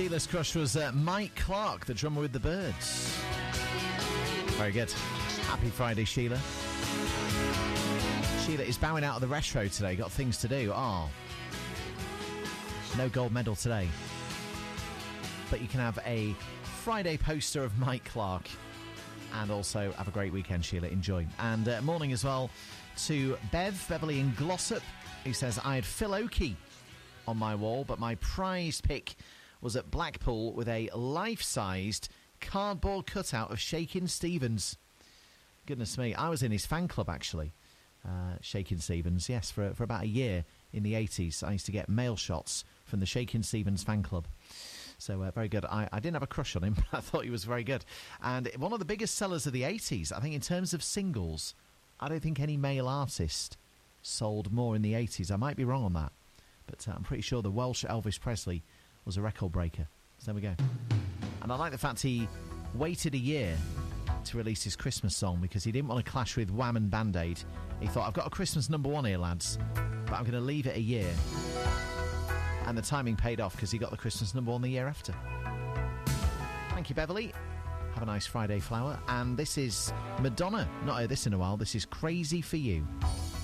Sheila's crush was Mike Clark, the drummer with the Byrds. Very good. Happy Friday, Sheila. Sheila is bowing out of the retro today. Got things to do. No gold medal today. But you can have a Friday poster of Mike Clark. And also have a great weekend, Sheila. Enjoy. And morning as well to Beverly in Glossop, who says, I had Phil Oakey on my wall, but my prize pick was at Blackpool with a life-sized cardboard cutout of Shakin' Stevens. Goodness me, I was in his fan club, actually. Shakin' Stevens, yes, for about a year in the 80s. I used to get mail shots from the Shakin' Stevens fan club. So very good. I didn't have a crush on him, but I thought he was very good. And one of the biggest sellers of the 80s, I think in terms of singles, I don't think any male artist sold more in the 80s. I might be wrong on that, but I'm pretty sure the Welsh Elvis Presley was a record breaker. So there we go. And I like the fact he waited a year to release his Christmas song because he didn't want to clash with Wham and Band-Aid. He thought, I've got a Christmas #1 here, lads, but I'm going to leave it a year. And the timing paid off because he got the Christmas #1 the year after. Thank you, Beverly. Have a nice Friday, Flower. And this is Madonna. Not heard this in a while. This is Crazy for You.